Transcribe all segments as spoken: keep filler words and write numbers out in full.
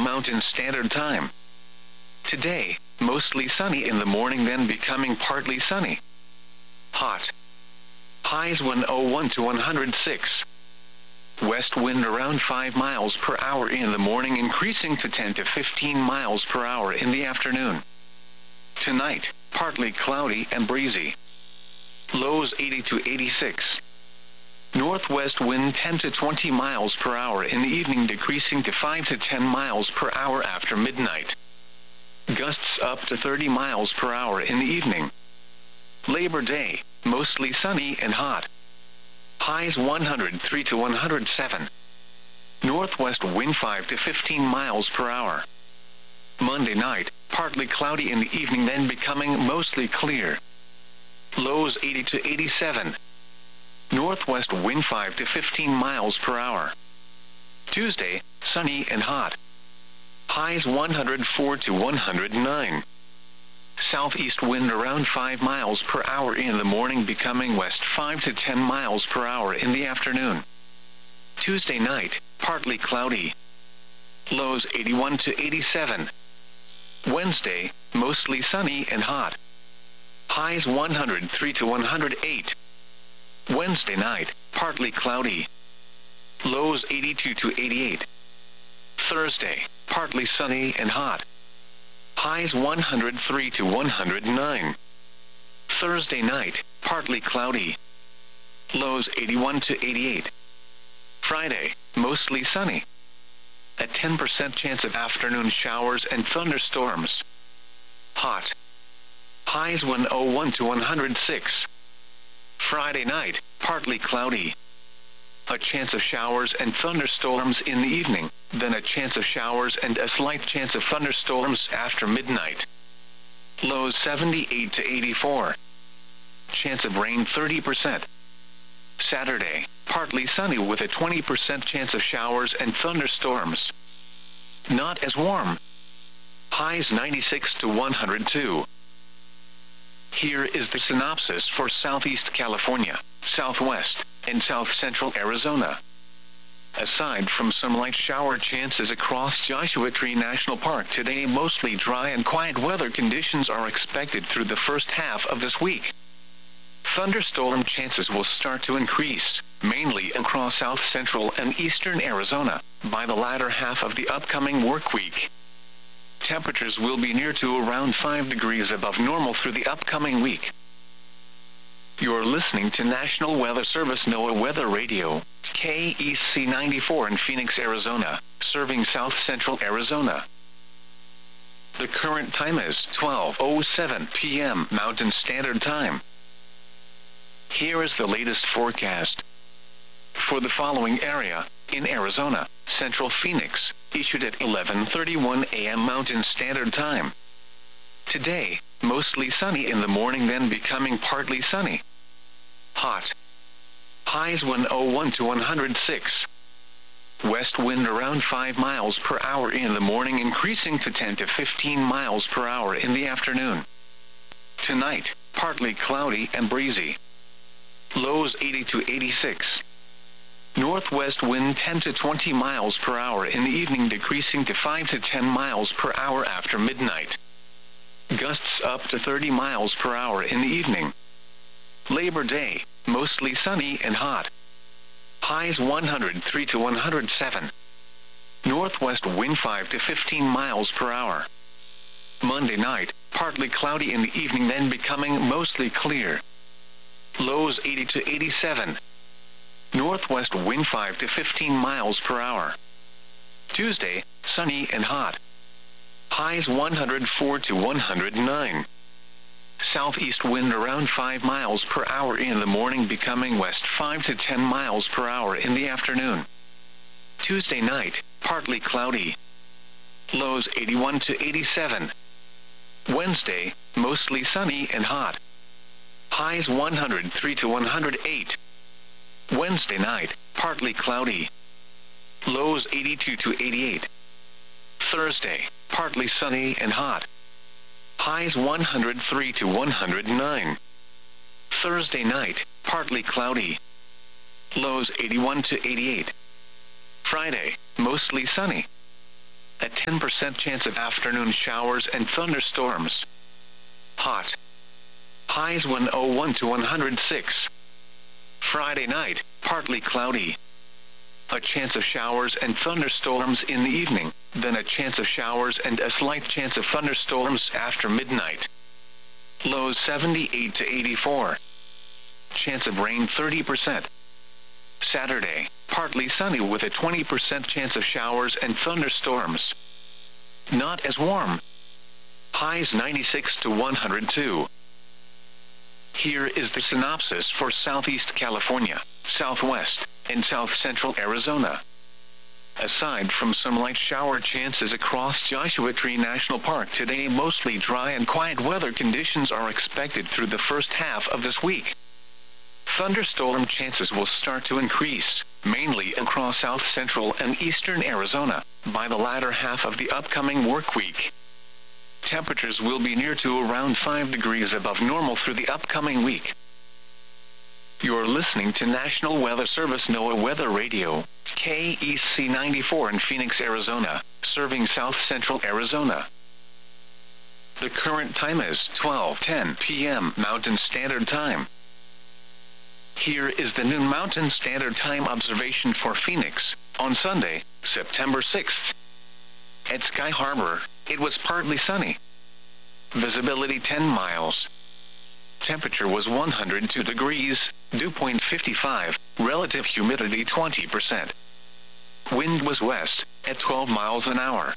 Mountain Standard Time. Today, mostly sunny in the morning, then becoming partly sunny. Hot. Highs one oh one to one hundred six. West wind around five miles per hour in the morning, increasing to ten to fifteen miles per hour in the afternoon. Tonight, partly cloudy and breezy. Lows eighty to eighty-six. Northwest wind ten to twenty miles per hour in the evening, decreasing to five to ten miles per hour after midnight. Gusts up to thirty miles per hour in the evening. Labor Day, mostly sunny and hot. Highs one hundred three to one hundred seven. Northwest wind five to fifteen miles per hour. Monday night, partly cloudy in the evening, then becoming mostly clear. Lows eighty to eighty-seven. Northwest wind five to fifteen miles per hour. Tuesday, sunny and hot. Highs one hundred four to one hundred nine. Southeast wind around five miles per hour in the morning, becoming west five to ten miles per hour in the afternoon. Tuesday night, partly cloudy. Lows eighty-one to eighty-seven. Wednesday, mostly sunny and hot. Highs one hundred three to one hundred eight. Wednesday night, partly cloudy. Lows eighty-two to eighty-eight. Thursday, partly sunny and hot. Highs one hundred three to one hundred nine. Thursday night, partly cloudy. Lows eighty-one to eighty-eight. Friday, mostly sunny. A ten percent chance of afternoon showers and thunderstorms. Hot. Highs one oh one to one hundred six. Friday night, partly cloudy. A chance of showers and thunderstorms in the evening, then a chance of showers and a slight chance of thunderstorms after midnight. Lows seventy-eight to eighty-four. Chance of rain thirty percent. Saturday, partly sunny with a twenty percent chance of showers and thunderstorms. Not as warm. Highs ninety-six to one hundred two. Here is the synopsis for Southeast California, Southwest, and South Central Arizona. Aside from some light shower chances across Joshua Tree National Park today, mostly dry and quiet weather conditions are expected through the first half of this week. Thunderstorm chances will start to increase, mainly across South Central and Eastern Arizona, by the latter half of the upcoming work week. Temperatures will be near to around five degrees above normal through the upcoming week. You're listening to National Weather Service NOAA Weather Radio, K E C ninety-four in Phoenix, Arizona, serving South Central Arizona. The current time is twelve oh seven p m Mountain Standard Time. Here is the latest forecast. For the following area, in Arizona, Central Phoenix, issued at eleven thirty-one a m Mountain Standard Time. Today, mostly sunny in the morning, then becoming partly sunny. Hot. Highs one oh one to one hundred six. West wind around five miles per hour in the morning, increasing to ten to fifteen miles per hour in the afternoon. Tonight, partly cloudy and breezy. Lows eighty to eighty-six. Northwest wind ten to twenty miles per hour in the evening, decreasing to five to ten miles per hour after midnight. Gusts up to thirty miles per hour in the evening. Labor Day, mostly sunny and hot. Highs one hundred three to one hundred seven. Northwest wind five to fifteen miles per hour. Monday night, partly cloudy in the evening, then becoming mostly clear. Lows eighty to eighty-seven. Northwest wind five to fifteen miles per hour. Tuesday, sunny and hot. Highs one hundred four to one hundred nine. Southeast wind around five miles per hour in the morning, becoming west five to ten miles per hour in the afternoon. Tuesday night, partly cloudy. Lows eighty-one to eighty-seven. Wednesday, mostly sunny and hot. Highs one hundred three to one hundred eight. Wednesday night, partly cloudy. Lows eighty-two to eighty-eight. Thursday, partly sunny and hot. Highs one hundred three to one hundred nine. Thursday night, partly cloudy. Lows eighty-one to eighty-eight. Friday, mostly sunny. a ten percent chance of afternoon showers and thunderstorms. Hot. Highs one oh one to one hundred six. Friday night, partly cloudy. A chance of showers and thunderstorms in the evening, then a chance of showers and a slight chance of thunderstorms after midnight. Lows seventy-eight to eighty-four. Chance of rain thirty percent. Saturday, partly sunny with a twenty percent chance of showers and thunderstorms. Not as warm. Highs ninety-six to one hundred two. Here is the synopsis for Southeast California, Southwest, and South Central Arizona. Aside from some light shower chances across Joshua Tree National Park today, mostly dry and quiet weather conditions are expected through the first half of this week. Thunderstorm chances will start to increase, mainly across South Central and Eastern Arizona, by the latter half of the upcoming work week. Temperatures will be near to around five degrees above normal through the upcoming week. You're listening to National Weather Service NOAA Weather Radio, K E C ninety-four in Phoenix, Arizona, serving South Central Arizona. The current time is twelve ten p m Mountain Standard Time. Here is the noon Mountain Standard Time observation for Phoenix, on Sunday, September sixth. At Sky Harbor, it was partly sunny. Visibility ten miles. Temperature was one hundred two degrees, dew point fifty-five, relative humidity twenty percent. Wind was west, at twelve miles an hour.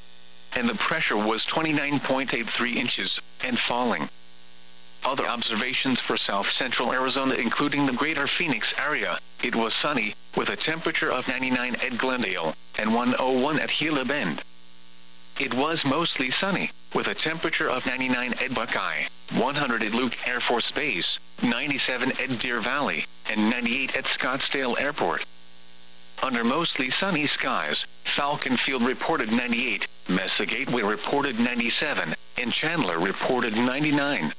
And the pressure was twenty-nine point eight three inches, and falling. Other observations for South Central Arizona including the greater Phoenix area, it was sunny, with a temperature of ninety-nine at Glendale, and one oh one at Gila Bend. It was mostly sunny, with a temperature of ninety-nine at Buckeye, one hundred at Luke Air Force Base, ninety-seven at Deer Valley, and ninety-eight at Scottsdale Airport. Under mostly sunny skies, Falcon Field reported ninety-eight, Mesa Gateway reported ninety-seven, and Chandler reported ninety-nine.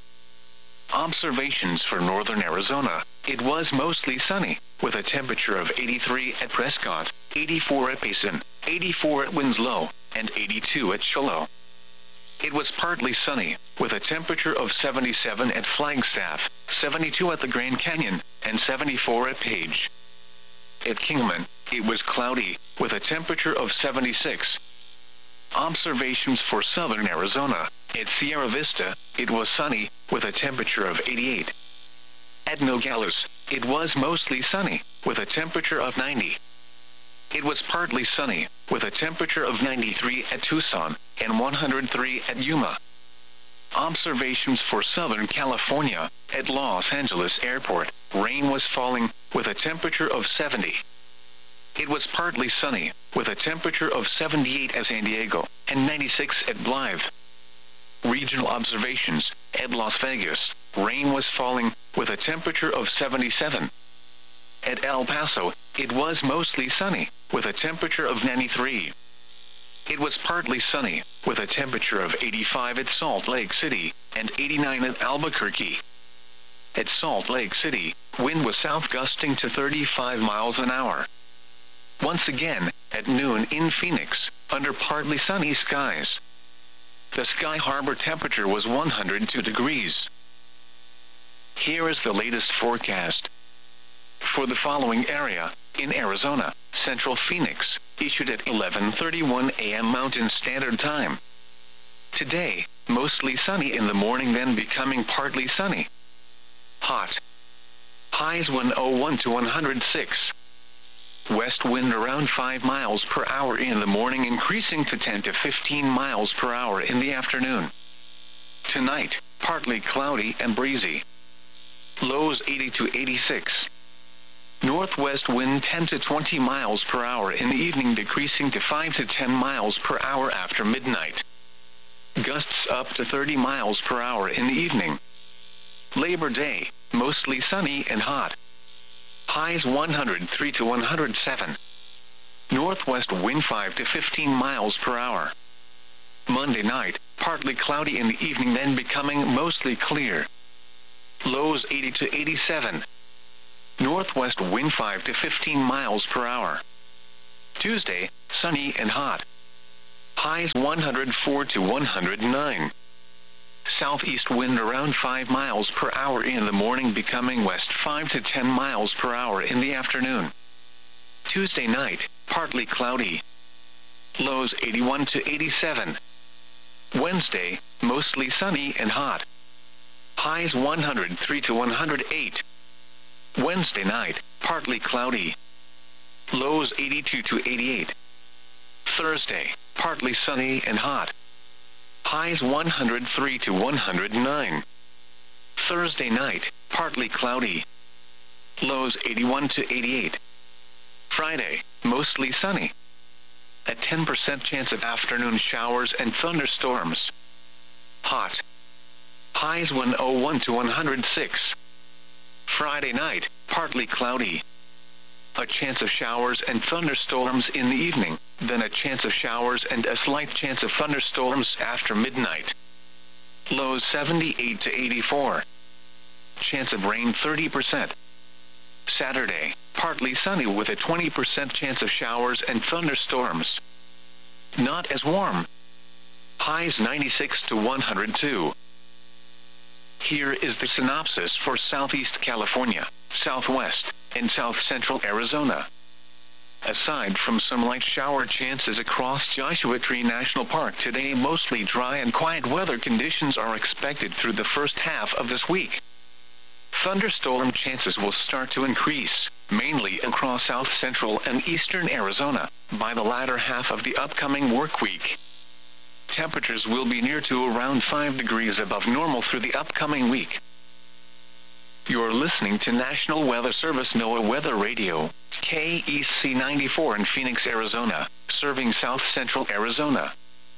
Observations for northern Arizona, it was mostly sunny, with a temperature of eighty-three at Prescott, eighty-four at Payson, eighty-four at Winslow, and eighty-two at Shiloh. It was partly sunny, with a temperature of seventy-seven at Flagstaff, seventy-two at the Grand Canyon, and seventy-four at Page. At Kingman, it was cloudy, with a temperature of seventy-six. Observations for southern Arizona, at Sierra Vista, it was sunny, with a temperature of eighty-eight. At Nogales, it was mostly sunny, with a temperature of ninety. It was partly sunny, with a temperature of ninety-three at Tucson, and one hundred three at Yuma. Observations for Southern California, at Los Angeles Airport, rain was falling, with a temperature of seventy. It was partly sunny, with a temperature of seventy-eight at San Diego, and ninety-six at Blythe. Regional observations, at Las Vegas, rain was falling, with a temperature of seventy-seven. At El Paso, it was mostly sunny, with a temperature of ninety-three. It was partly sunny, with a temperature of eighty-five at Salt Lake City, and eighty-nine at Albuquerque. At Salt Lake City, wind was south gusting to thirty-five miles an hour. Once again, at noon in Phoenix, under partly sunny skies. The Sky Harbor temperature was one hundred two degrees. Here is the latest forecast. For the following area, in Arizona, Central Phoenix, issued at eleven thirty-one a m Mountain Standard Time. Today, mostly sunny in the morning, then becoming partly sunny. Hot. Highs one oh one to one hundred six. West wind around five miles per hour in the morning, increasing to ten to fifteen miles per hour in the afternoon. Tonight, partly cloudy and breezy. Lows eighty to eighty-six. Northwest wind ten to twenty miles per hour in the evening, decreasing to five to ten miles per hour after midnight. Gusts up to thirty miles per hour in the evening. Labor Day, mostly sunny and hot. Highs one hundred three to one hundred seven. Northwest wind five to fifteen miles per hour. Monday night, partly cloudy in the evening, then becoming mostly clear. Lows eighty to eighty-seven. Northwest wind five to fifteen miles per hour. Tuesday, sunny and hot. Highs one hundred four to one hundred nine. Southeast wind around five miles per hour in the morning, becoming west five to ten miles per hour in the afternoon. Tuesday night, partly cloudy. Lows eighty-one to eighty-seven. Wednesday, mostly sunny and hot. Highs one hundred three to one hundred eight. Wednesday night, partly cloudy. Lows eighty-two to eighty-eight. Thursday, partly sunny and hot. Highs one hundred three to one hundred nine. Thursday night, partly cloudy. Lows eighty-one to eighty-eight. Friday, mostly sunny. A ten percent chance of afternoon showers and thunderstorms. Hot. Highs one oh one to one hundred six. Friday night, partly cloudy. A chance of showers and thunderstorms in the evening, then a chance of showers and a slight chance of thunderstorms after midnight. Lows seventy-eight to eighty-four. Chance of rain thirty percent. Saturday, partly sunny with a twenty percent chance of showers and thunderstorms. Not as warm. Highs ninety-six to one hundred two. Here is the synopsis for Southeast California, Southwest, and South Central Arizona. Aside from some light shower chances across Joshua Tree National Park today, mostly dry and quiet weather conditions are expected through the first half of this week. Thunderstorm chances will start to increase, mainly across South Central and Eastern Arizona, by the latter half of the upcoming work week. Temperatures will be near to around five degrees above normal through the upcoming week. You're listening to National Weather Service NOAA Weather Radio, K E C ninety-four in Phoenix, Arizona, serving South Central Arizona.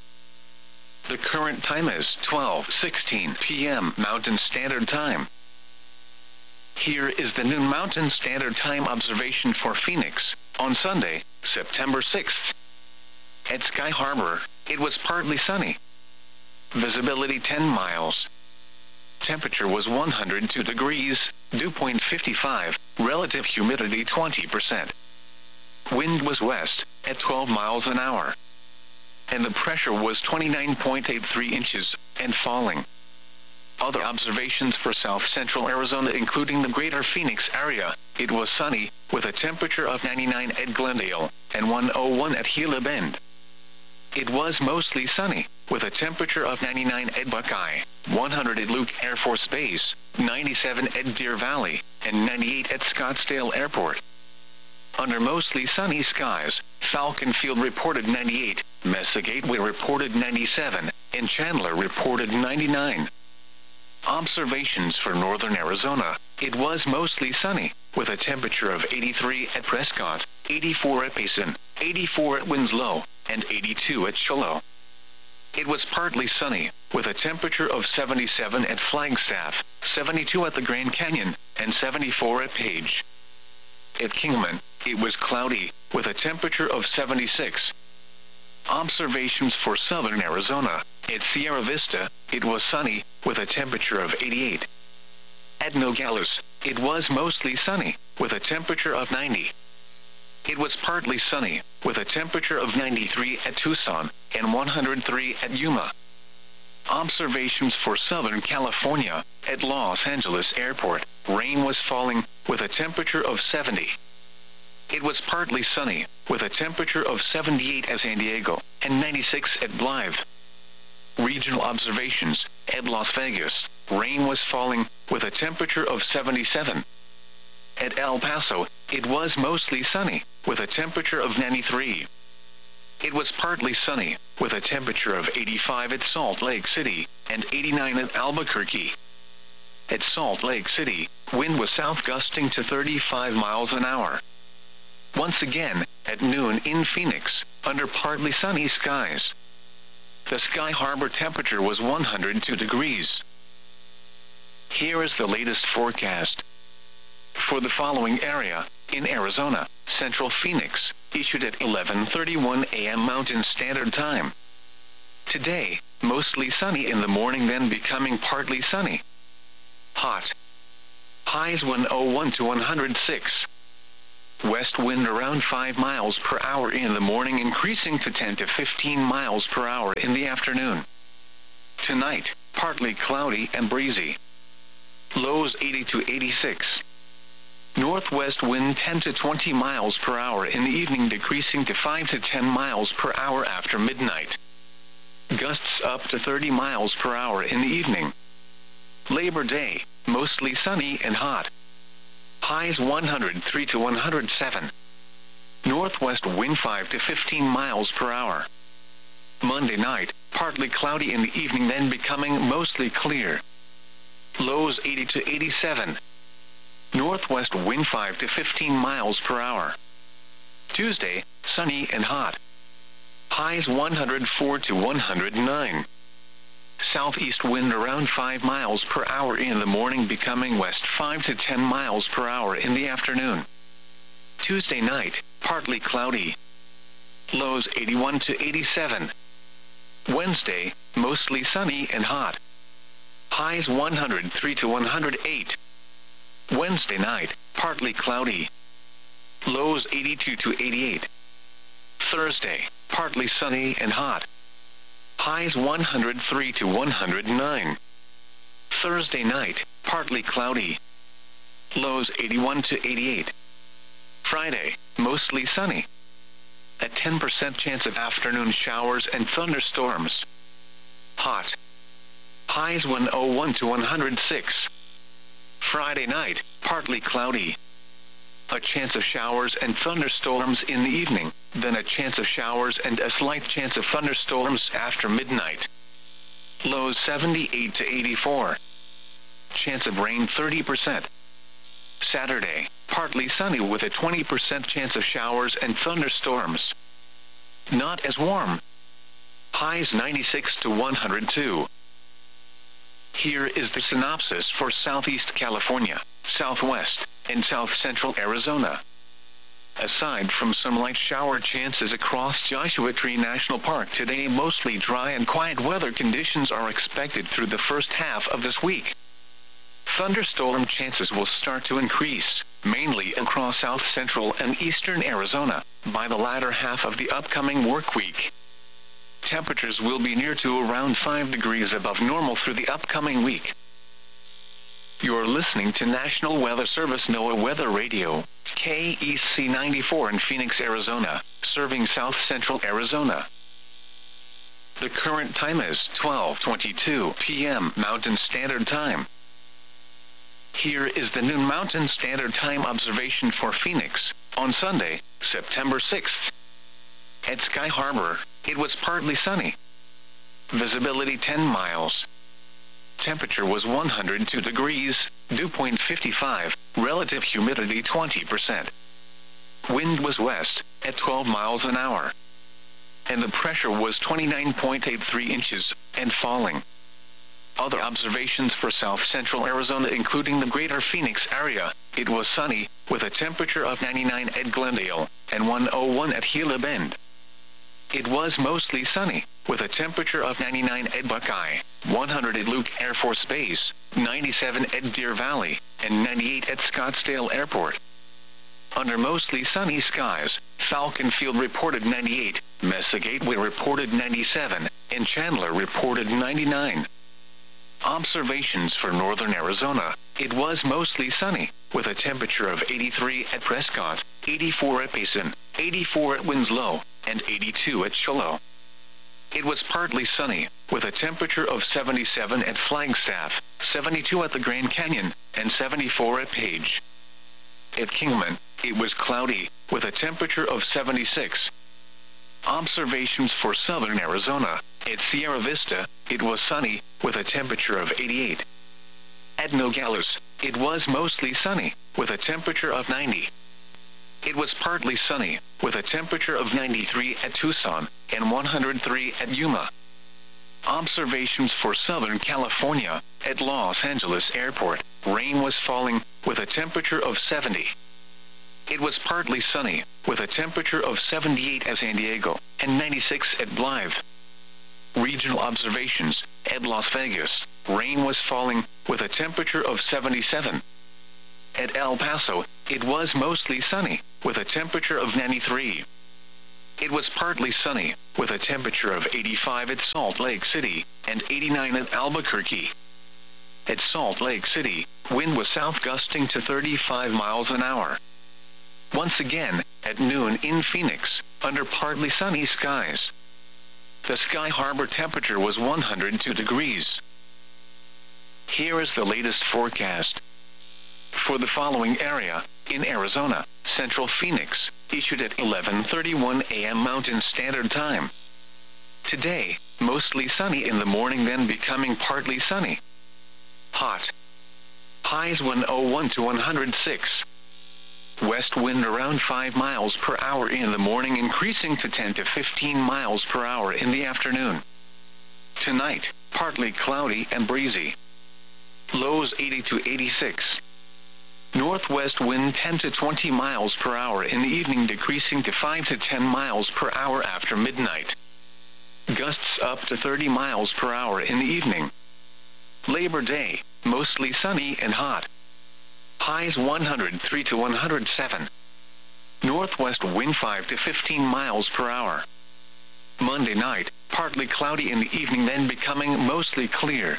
The current time is twelve sixteen p m Mountain Standard Time. Here is the noon Mountain Standard Time observation for Phoenix, on Sunday, September sixth. At Sky Harbor, it was partly sunny. Visibility ten miles. Temperature was one hundred two degrees, dew point fifty-five, relative humidity twenty percent. Wind was west, at twelve miles an hour. And the pressure was twenty-nine point eight three inches, and falling. Other observations for South Central Arizona, including the greater Phoenix area, it was sunny, with a temperature of ninety-nine at Glendale, and one oh one at Gila Bend. It was mostly sunny, with a temperature of ninety-nine at Buckeye, one hundred at Luke Air Force Base, ninety-seven at Deer Valley, and ninety-eight at Scottsdale Airport. Under mostly sunny skies, Falcon Field reported ninety-eight, Mesa Gateway reported ninety-seven, and Chandler reported ninety-nine. Observations for northern Arizona, it was mostly sunny, with a temperature of eighty-three at Prescott, eighty-four at Payson, eighty-four at Winslow, and eighty-two at Shiloh. It was partly sunny, with a temperature of seventy-seven at Flagstaff, seventy-two at the Grand Canyon, and seventy-four at Page. At Kingman, it was cloudy, with a temperature of seventy-six. Observations for southern Arizona, at Sierra Vista, it was sunny, with a temperature of eighty-eight. At Nogales, it was mostly sunny, with a temperature of ninety. It was partly sunny, with a temperature of ninety-three at Tucson, and one hundred three at Yuma. Observations for Southern California, at Los Angeles Airport, rain was falling, with a temperature of seventy. It was partly sunny, with a temperature of seventy-eight at San Diego, and ninety-six at Blythe. Regional observations, at Las Vegas, rain was falling, with a temperature of seventy-seven. At El Paso, it was mostly sunny, with a temperature of ninety-three. It was partly sunny, with a temperature of eighty-five at Salt Lake City, and eighty-nine at Albuquerque. At Salt Lake City, wind was south gusting to thirty-five miles an hour. Once again, at noon in Phoenix, under partly sunny skies. The Sky Harbor temperature was one hundred two degrees. Here is the latest forecast. For the following area, in Arizona, Central Phoenix, issued at eleven thirty-one a m Mountain Standard Time. Today, mostly sunny in the morning, then becoming partly sunny. Hot. Highs one oh one to one hundred six. west wind around five miles per hour in the morning, increasing to ten to fifteen miles per hour in the afternoon. Tonight, partly cloudy and breezy. Lows eighty to eighty-six. Northwest wind ten to twenty miles per hour in the evening, decreasing to five to ten miles per hour after midnight. Gusts up to thirty miles per hour in the evening. Labor Day, mostly sunny and hot. Highs one hundred three to one hundred seven. Northwest wind five to fifteen miles per hour. Monday night, partly cloudy in the evening, then becoming mostly clear. Lows eighty to eighty-seven. Northwest wind five to fifteen miles per hour. Tuesday, sunny and hot. Highs one hundred four to one hundred nine. Southeast wind around five miles per hour in the morning, becoming west five to ten miles per hour in the afternoon. Tuesday night, partly cloudy. Lows eighty-one to eighty-seven. Wednesday, mostly sunny and hot. Highs one hundred three to one hundred eight. Wednesday night, partly cloudy. Lows eighty-two to eighty-eight. Thursday, partly sunny and hot. Highs one hundred three to one hundred nine. Thursday night, partly cloudy. Lows eighty-one to eighty-eight. Friday, mostly sunny. A ten percent chance of afternoon showers and thunderstorms. Hot. Highs one oh one to one hundred six. Friday night, partly cloudy. A chance of showers and thunderstorms in the evening, then a chance of showers and a slight chance of thunderstorms after midnight. Lows seventy-eight to eighty-four. Chance of rain thirty percent. Saturday, partly sunny with a twenty percent chance of showers and thunderstorms. Not as warm. Highs ninety-six to one hundred two. Here is the synopsis for Southeast California, Southwest, and South Central Arizona. Aside from some light shower chances across Joshua Tree National Park today, mostly dry and quiet weather conditions are expected through the first half of this week. Thunderstorm chances will start to increase, mainly across South Central and Eastern Arizona, by the latter half of the upcoming work week. Temperatures will be near to around five degrees above normal through the upcoming week. You're listening to National Weather Service NOAA Weather Radio, K E C ninety-four in Phoenix, Arizona, serving South Central Arizona. The current time is twelve twenty-two p m Mountain Standard Time. Here is the noon Mountain Standard Time observation for Phoenix, on Sunday, September sixth. At Sky Harbor, it was partly sunny. Visibility ten miles. Temperature was one hundred two degrees, dew point fifty-five, relative humidity twenty percent. Wind was west, at twelve miles an hour. And the pressure was twenty-nine point eight three inches, and falling. Other observations for South Central Arizona, including the greater Phoenix area, it was sunny, with a temperature of ninety-nine at Glendale, and one oh one at Gila Bend. It was mostly sunny, with a temperature of ninety-nine at Buckeye, one hundred at Luke Air Force Base, ninety-seven at Deer Valley, and ninety-eight at Scottsdale Airport. Under mostly sunny skies, Falcon Field reported ninety-eight, Mesa Gateway reported ninety-seven, and Chandler reported ninety-nine. Observations for northern Arizona, it was mostly sunny, with a temperature of eighty-three at Prescott, eighty-four at Payson, eighty-four at Winslow, and eighty-two at Shiloh. It was partly sunny, with a temperature of seventy-seven at Flagstaff, seventy-two at the Grand Canyon, and seventy-four at Page. At Kingman, it was cloudy, with a temperature of seventy-six. Observations for southern Arizona, at Sierra Vista, it was sunny, with a temperature of eighty-eight. At Nogales, it was mostly sunny, with a temperature of ninety. It was partly sunny, with a temperature of ninety-three at Tucson, and one hundred three at Yuma. Observations for Southern California, at Los Angeles Airport, rain was falling, with a temperature of seventy. It was partly sunny, with a temperature of seventy-eight at San Diego, and ninety-six at Blythe. Regional observations, at Las Vegas, rain was falling, with a temperature of seventy-seven. At El Paso, it was mostly sunny, with a temperature of ninety-three. It was partly sunny, with a temperature of eighty-five at Salt Lake City, and eighty-nine at Albuquerque. At Salt Lake City, wind was south gusting to thirty-five miles an hour. Once again, at noon in Phoenix, under partly sunny skies. The Sky Harbor temperature was one hundred two degrees. Here is the latest forecast. For the following area, in Arizona, Central Phoenix, issued at eleven thirty-one a m Mountain Standard Time. Today, mostly sunny in the morning, then becoming partly sunny. Hot. Highs one oh one to one hundred six. West wind around five miles per hour in the morning, increasing to ten to fifteen miles per hour in the afternoon. Tonight, partly cloudy and breezy. Lows eighty to eighty-six. Northwest wind ten to twenty miles per hour in the evening, decreasing to five to ten miles per hour after midnight. Gusts up to thirty miles per hour in the evening. Labor Day, mostly sunny and hot. Highs one hundred three to one hundred seven. Northwest wind five to fifteen miles per hour. Monday night, partly cloudy in the evening, then becoming mostly clear.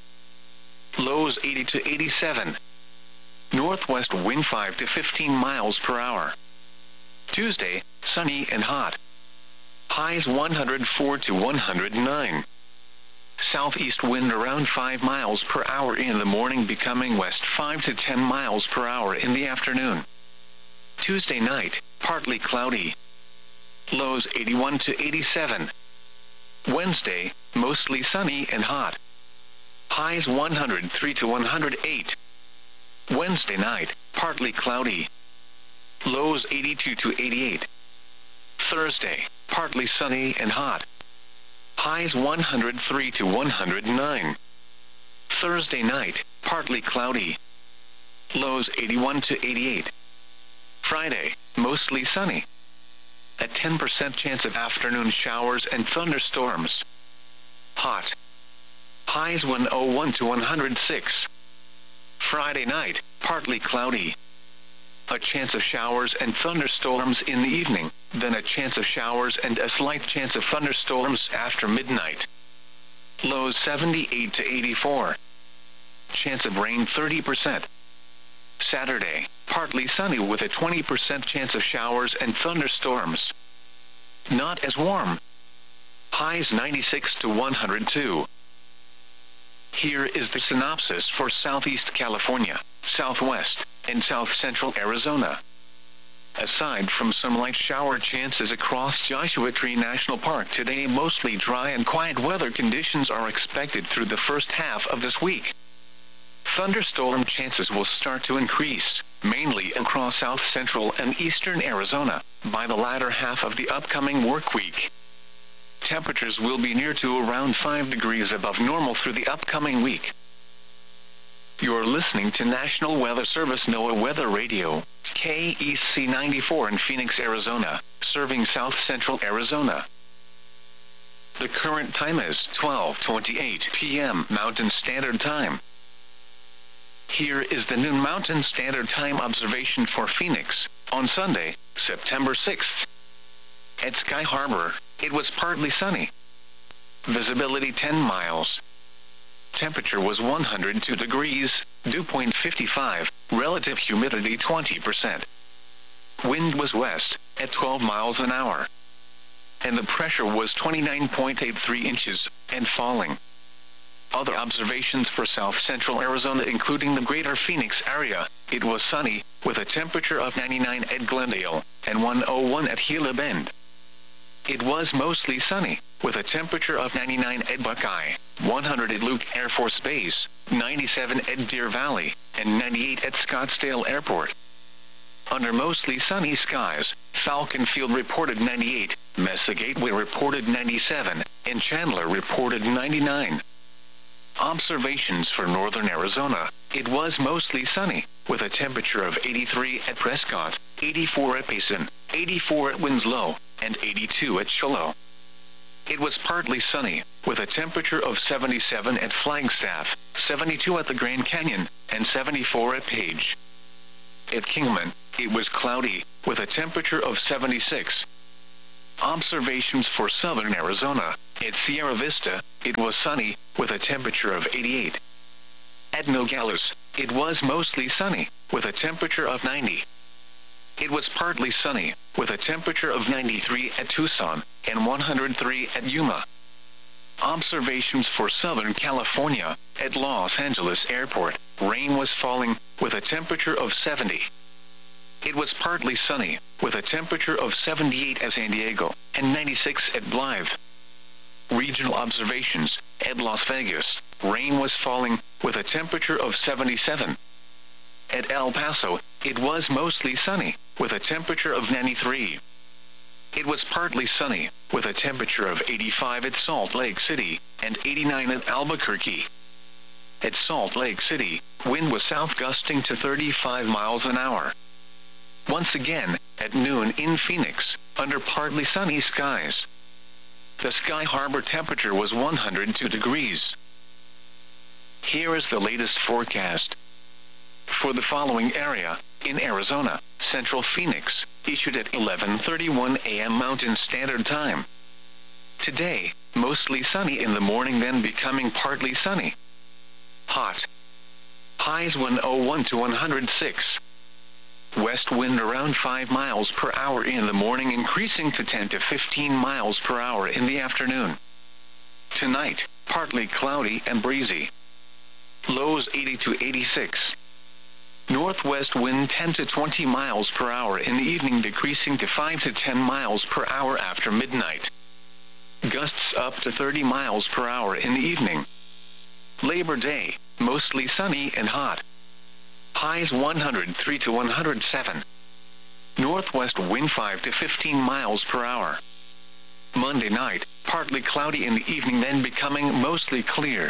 Lows eighty to eighty-seven. Northwest wind five to fifteen miles per hour. Tuesday, sunny and hot. Highs one hundred four to one hundred nine. Southeast wind around five miles per hour in the morning, becoming west five to ten miles per hour in the afternoon. Tuesday night, partly cloudy. Lows eighty-one to eighty-seven. Wednesday, mostly sunny and hot. Highs one hundred three to one hundred eight. Wednesday night, partly cloudy. Lows eighty-two to eighty-eight. Thursday, partly sunny and hot. Highs one hundred three to one hundred nine. Thursday night, partly cloudy. Lows eighty-one to eighty-eight. Friday, mostly sunny. A ten percent chance of afternoon showers and thunderstorms. Hot. Highs one oh one to one hundred six. Friday night, partly cloudy. A chance of showers and thunderstorms in the evening, then a chance of showers and a slight chance of thunderstorms after midnight. Lows seventy-eight to eighty-four. Chance of rain thirty percent. Saturday, partly sunny with a twenty percent chance of showers and thunderstorms. Not as warm. Highs ninety-six to one hundred two. Here is the synopsis for Southeast California, Southwest, and South Central Arizona. Aside from some light shower chances across Joshua Tree National Park today, mostly dry and quiet weather conditions are expected through the first half of this week. Thunderstorm chances will start to increase, mainly across South Central and Eastern Arizona, by the latter half of the upcoming work week. Temperatures will be near to around five degrees above normal through the upcoming week. You're listening to National Weather Service NOAA Weather Radio, K E C ninety-four in Phoenix, Arizona, serving South Central Arizona. The current time is twelve twenty-eight p m Mountain Standard Time. Here is the noon Mountain Standard Time observation for Phoenix, on Sunday, September sixth. At Sky Harbor, it was partly sunny. Visibility ten miles. Temperature was one hundred two degrees, dew point fifty-five, relative humidity twenty percent. Wind was west, at twelve miles an hour. And the pressure was twenty-nine point eight three inches, and falling. Other observations for South Central Arizona, including the greater Phoenix area, it was sunny, with a temperature of ninety-nine at Glendale, and one oh one at Gila Bend. It was mostly sunny, with a temperature of ninety-nine at Buckeye, one hundred at Luke Air Force Base, ninety-seven at Deer Valley, and ninety-eight at Scottsdale Airport. Under mostly sunny skies, Falcon Field reported ninety-eight, Mesa Gateway reported ninety-seven, and Chandler reported ninety-nine. Observations for northern Arizona, it was mostly sunny, with a temperature of eighty-three at Prescott, eighty-four at Payson, eighty-four at Winslow, and eighty-two at Shiloh. It was partly sunny, with a temperature of seventy-seven at Flagstaff, seventy-two at the Grand Canyon, and seventy-four at Page. At Kingman, it was cloudy, with a temperature of seventy-six. Observations for southern Arizona. At Sierra Vista, it was sunny, with a temperature of eighty-eight. At Nogales, it was mostly sunny, with a temperature of ninety. It was partly sunny, with a temperature of ninety-three at Tucson, and one hundred three at Yuma. Observations for Southern California. At Los Angeles Airport, rain was falling, with a temperature of seventy. It was partly sunny, with a temperature of seventy-eight at San Diego, and ninety-six at Blythe. Regional observations. At Las Vegas, rain was falling, with a temperature of seventy-seven. At El Paso, it was mostly sunny, with a temperature of ninety-three. It was partly sunny, with a temperature of eighty-five at Salt Lake City, and eighty-nine at Albuquerque. At Salt Lake City, wind was south gusting to thirty-five miles an hour. Once again, at noon in Phoenix, under partly sunny skies. The Sky Harbor temperature was one hundred two degrees. Here is the latest forecast. For the following area, in Arizona, Central Phoenix, issued at eleven thirty-one a m Mountain Standard Time. Today, mostly sunny in the morning, then becoming partly sunny. Hot. Highs one oh one to one hundred six. West wind around five miles per hour in the morning, increasing to ten to fifteen miles per hour in the afternoon. Tonight, partly cloudy and breezy. Lows eighty to eighty-six. Northwest wind ten to twenty miles per hour in the evening, decreasing to five to ten miles per hour after midnight. Gusts up to thirty miles per hour in the evening. Labor Day, mostly sunny and hot. Highs one hundred three to one hundred seven. Northwest wind five to fifteen miles per hour. Monday night, partly cloudy in the evening, then becoming mostly clear.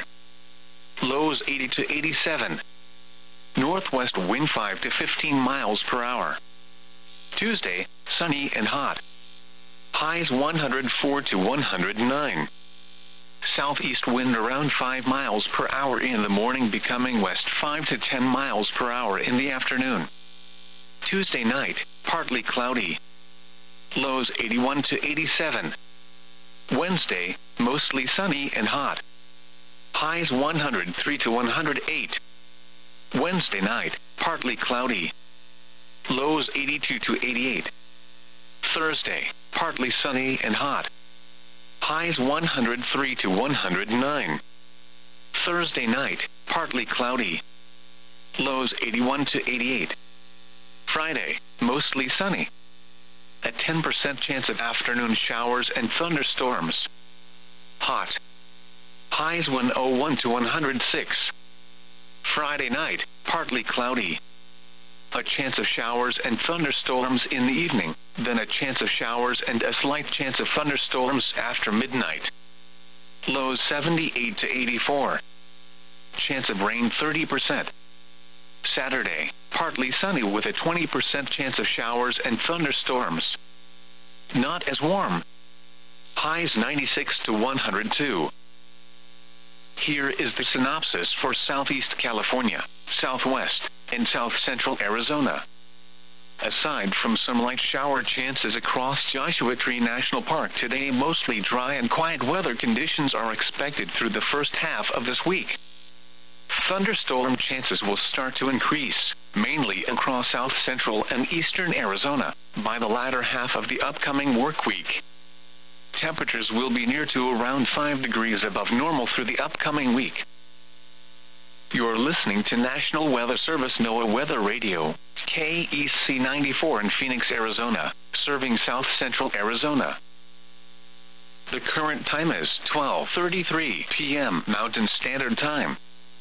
Lows eighty to eighty-seven. Northwest wind five to fifteen miles per hour. Tuesday, sunny and hot. Highs one hundred four to one hundred nine. Southeast wind around five miles per hour in the morning, becoming west five to ten miles per hour in the afternoon. Tuesday night, partly cloudy. Lows eighty-one to eighty-seven. Wednesday, mostly sunny and hot. Highs one hundred three to one hundred eight. Wednesday night, partly cloudy. Lows eighty-two to eighty-eight. Thursday, partly sunny and hot. Highs one hundred three to one hundred nine. Thursday night, partly cloudy. Lows eighty-one to eighty-eight. Friday, mostly sunny. A ten percent chance of afternoon showers and thunderstorms. Hot. Highs one oh one to one hundred six. Friday night, partly cloudy. A chance of showers and thunderstorms in the evening, then a chance of showers and a slight chance of thunderstorms after midnight. Lows seventy-eight to eighty-four. Chance of rain thirty percent. Saturday, partly sunny with a twenty percent chance of showers and thunderstorms. Not as warm. Highs ninety-six to one hundred two. Here is the synopsis for Southeast California, Southwest, and South Central Arizona. Aside from some light shower chances across Joshua Tree National Park today, mostly dry and quiet weather conditions are expected through the first half of this week. Thunderstorm chances will start to increase, mainly across South Central and Eastern Arizona, by the latter half of the upcoming work week. Temperatures will be near to around five degrees above normal through the upcoming week. You're listening to National Weather Service NOAA Weather Radio, K E C ninety-four in Phoenix, Arizona, serving South Central Arizona. The current time is twelve thirty-three p m Mountain Standard Time.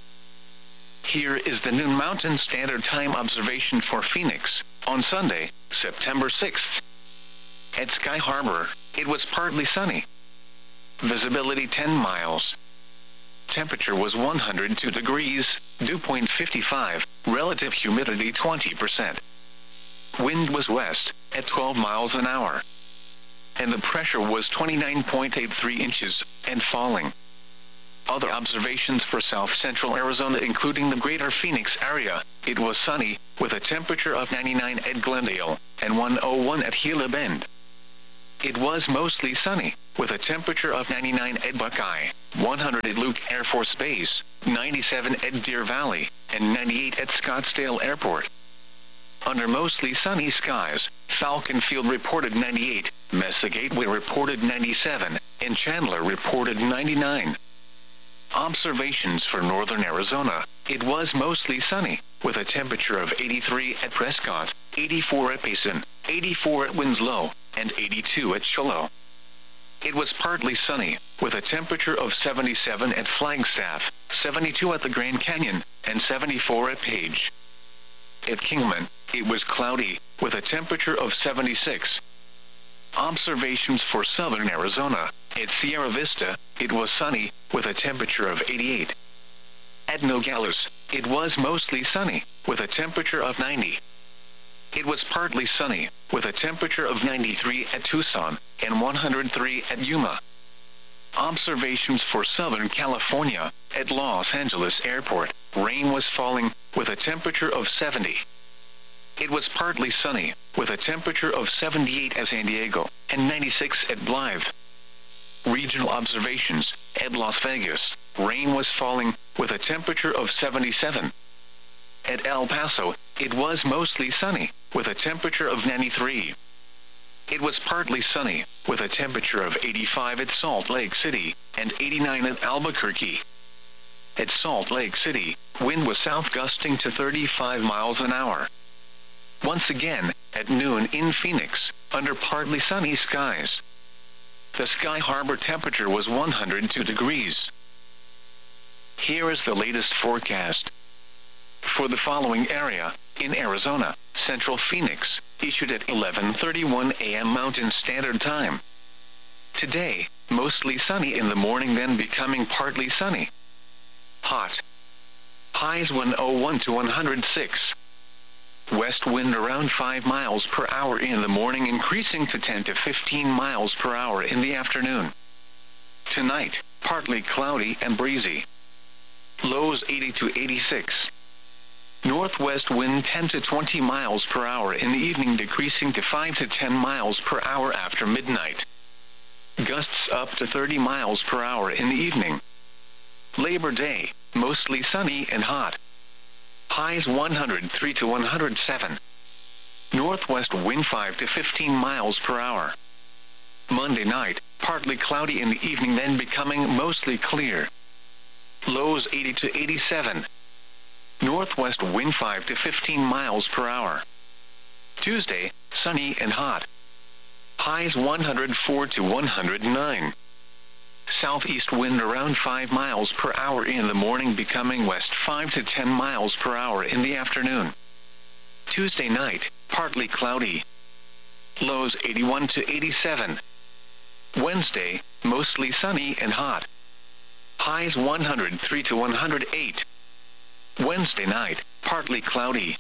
Here is the noon Mountain Standard Time observation for Phoenix, on Sunday, September sixth. At Sky Harbor, it was partly sunny. Visibility ten miles. Temperature was one hundred two degrees, dew point fifty-five, relative humidity twenty percent. Wind was west, at twelve miles an hour. And the pressure was twenty-nine point eight three inches, and falling. Other observations for south-central Arizona including the greater Phoenix area, it was sunny, with a temperature of ninety-nine at Glendale, and one oh one at Gila Bend. It was mostly sunny, with a temperature of ninety-nine at Buckeye, one hundred at Luke Air Force Base, ninety-seven at Deer Valley, and ninety-eight at Scottsdale Airport. Under mostly sunny skies, Falcon Field reported ninety-eight, Mesa Gateway reported ninety-seven, and Chandler reported ninety-nine. Observations for northern Arizona, it was mostly sunny, with a temperature of eighty-three at Prescott, eighty-four at Payson, eighty-four at Winslow, and eighty-two at Shiloh. It was partly sunny, with a temperature of seventy-seven at Flagstaff, seventy-two at the Grand Canyon, and seventy-four at Page. At Kingman, it was cloudy, with a temperature of seventy-six. Observations for southern Arizona, at Sierra Vista, it was sunny, with a temperature of eighty-eight. At Nogales, it was mostly sunny, with a temperature of ninety. It was partly sunny, with a temperature of ninety-three at Tucson, and one hundred three at Yuma. Observations for Southern California, at Los Angeles Airport, rain was falling, with a temperature of seventy. It was partly sunny, with a temperature of seventy-eight at San Diego, and ninety-six at Blythe. Regional observations, at Las Vegas, rain was falling, with a temperature of seventy-seven. At El Paso, it was mostly sunny, with a temperature of ninety-three. It was partly sunny, with a temperature of eighty-five at Salt Lake City, and eighty-nine at Albuquerque. At Salt Lake City, wind was south gusting to thirty-five miles an hour. Once again, at noon in Phoenix, under partly sunny skies. The Sky Harbor temperature was one hundred two degrees. Here is the latest forecast. For the following area, in Arizona, Central Phoenix, issued at eleven thirty-one a m Mountain Standard Time. Today, mostly sunny in the morning then becoming partly sunny. Hot. Highs one oh one to one hundred six. West wind around five miles per hour in the morning increasing to ten to fifteen miles per hour in the afternoon. Tonight, partly cloudy and breezy. Lows eighty to eighty-six. Northwest wind ten to twenty miles per hour in the evening decreasing to five to ten miles per hour after midnight. Gusts up to thirty miles per hour in the evening. Labor Day, mostly sunny and hot. Highs one hundred three to one hundred seven. Northwest wind five to fifteen miles per hour. Monday night, partly cloudy in the evening then becoming mostly clear. Lows eighty to eighty-seven. Northwest wind five to fifteen miles per hour. Tuesday, sunny and hot. Highs one hundred four to one hundred nine. Southeast wind around five miles per hour in the morning becoming west five to ten miles per hour in the afternoon. Tuesday night, partly cloudy. Lows eighty-one to eighty-seven. Wednesday, mostly sunny and hot. Highs one hundred three to one hundred eight. Wednesday night, partly cloudy.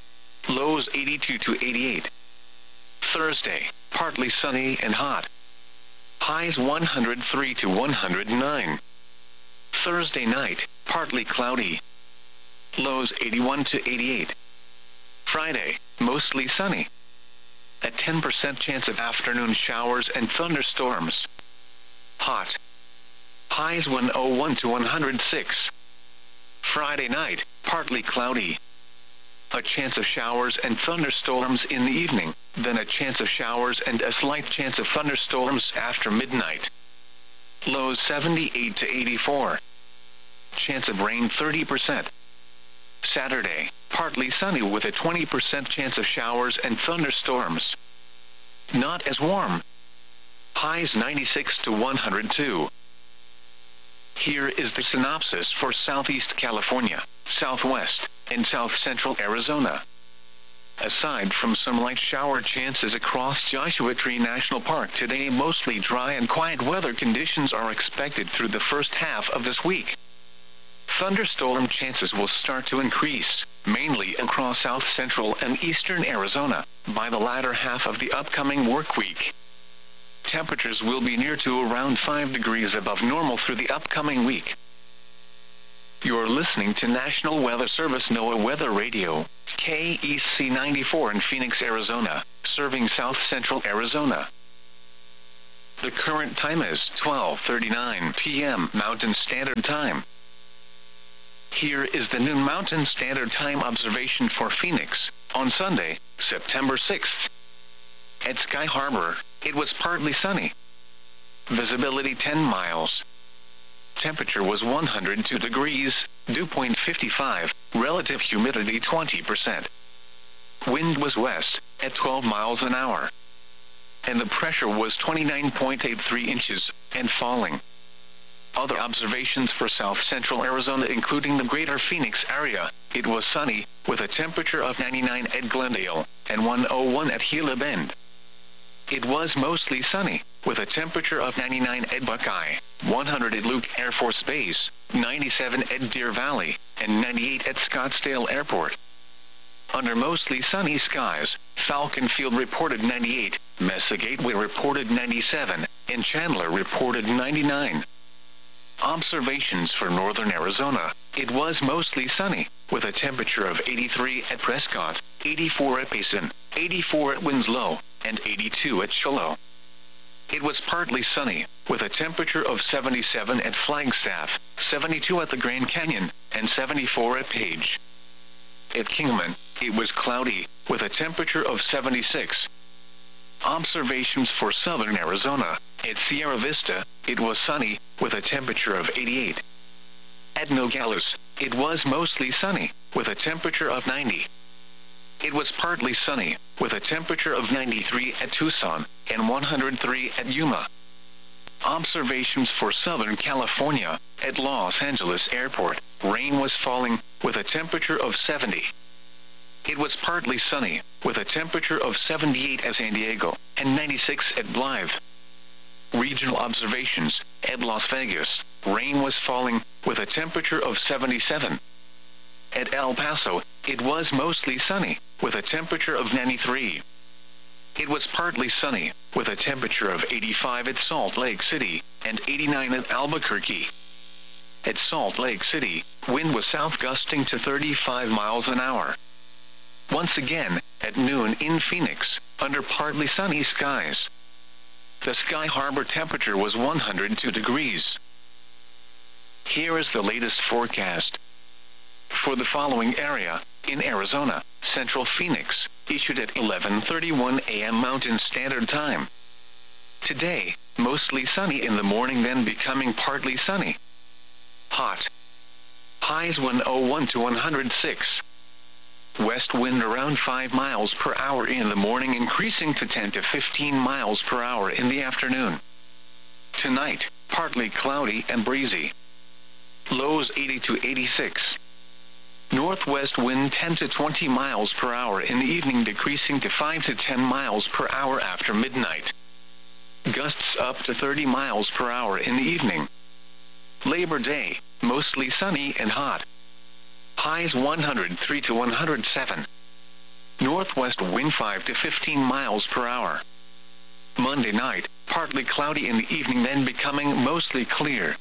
Lows eighty-two to eighty-eight. Thursday, partly sunny and hot. Highs one hundred three to one hundred nine. Thursday night, partly cloudy. Lows eighty-one to eighty-eight. Friday, mostly sunny. A ten percent chance of afternoon showers and thunderstorms. Hot. Highs one oh one to one hundred six. Friday night, partly cloudy. A chance of showers and thunderstorms in the evening, then a chance of showers and a slight chance of thunderstorms after midnight. Lows seventy-eight to eighty-four. Chance of rain thirty percent. Saturday, partly sunny with a twenty percent chance of showers and thunderstorms. Not as warm. Highs ninety-six to one hundred two. Here is the synopsis for Southeast California, Southwest, and South Central Arizona. Aside from some light shower chances across Joshua Tree National Park today, mostly dry and quiet weather conditions are expected through the first half of this week. Thunderstorm chances will start to increase, mainly across South Central and Eastern Arizona, by the latter half of the upcoming work week. Temperatures will be near to around five degrees above normal through the upcoming week. You're listening to National Weather Service NOAA Weather Radio, K E C ninety-four in Phoenix, Arizona, serving south central Arizona. The current time is twelve thirty-nine p m Mountain Standard Time. Here is the noon Mountain Standard Time observation for Phoenix, on Sunday, September sixth. At Sky Harbor, it was partly sunny. Visibility ten miles. Temperature was one hundred two degrees, dew point fifty-five, relative humidity twenty percent. Wind was west, at twelve miles an hour. And the pressure was twenty-nine point eight three inches, and falling. Other observations for south central Arizona including the greater Phoenix area, it was sunny, with a temperature of ninety-nine at Glendale, and one oh one at Gila Bend. It was mostly sunny, with a temperature of ninety-nine at Buckeye, one hundred at Luke Air Force Base, ninety-seven at Deer Valley, and ninety-eight at Scottsdale Airport. Under mostly sunny skies, Falcon Field reported ninety-eight, Mesa Gateway reported ninety-seven, and Chandler reported ninety-nine. Observations for northern Arizona, it was mostly sunny, with a temperature of eighty-three at Prescott, eighty-four at Payson, eighty-four at Winslow, and eighty-two at Shiloh. It was partly sunny, with a temperature of seventy-seven at Flagstaff, seventy-two at the Grand Canyon, and seventy-four at Page. At Kingman, it was cloudy, with a temperature of seventy-six. Observations for southern Arizona, at Sierra Vista, it was sunny, with a temperature of eighty-eight. At Nogales, it was mostly sunny, with a temperature of ninety. It was partly sunny, with a temperature of ninety-three at Tucson, and one hundred three at Yuma. Observations for Southern California, at Los Angeles Airport, rain was falling, with a temperature of seventy. It was partly sunny, with a temperature of seventy-eight at San Diego, and ninety-six at Blythe. Regional observations, at Las Vegas, rain was falling, with a temperature of seventy-seven. At El Paso, it was mostly sunny, with a temperature of ninety-three. It was partly sunny, with a temperature of eighty-five at Salt Lake City, and eighty-nine at Albuquerque. At Salt Lake City, wind was south gusting to thirty-five miles an hour. Once again, at noon in Phoenix, under partly sunny skies. The Sky Harbor temperature was one hundred two degrees. Here is the latest forecast. For the following area, in Arizona, Central Phoenix, issued at eleven thirty-one a m Mountain Standard Time. Today, mostly sunny in the morning then becoming partly sunny. Hot. Highs one oh one to one hundred six. West wind around five miles per hour in the morning increasing to ten to fifteen miles per hour in the afternoon. Tonight, partly cloudy and breezy. Lows eighty to eighty-six. Northwest wind ten to twenty miles per hour in the evening decreasing to five to ten miles per hour after midnight. Gusts up to thirty miles per hour in the evening. Labor Day, mostly sunny and hot. Highs one hundred three to one hundred seven. Northwest wind five to fifteen miles per hour. Monday night, partly cloudy in the evening then becoming mostly clear.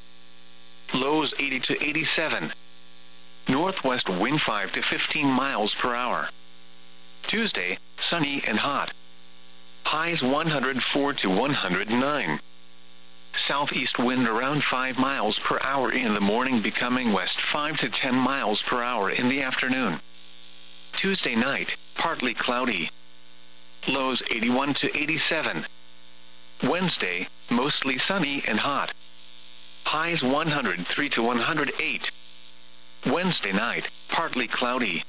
Lows eighty to eighty-seven. Northwest wind five to fifteen miles per hour. Tuesday, sunny and hot. Highs one hundred four to one hundred nine. Southeast wind around five miles per hour in the morning becoming west five to ten miles per hour in the afternoon. Tuesday night, partly cloudy. Lows eighty-one to eighty-seven. Wednesday, mostly sunny and hot. Highs one hundred three to one hundred eight. Wednesday night, partly cloudy.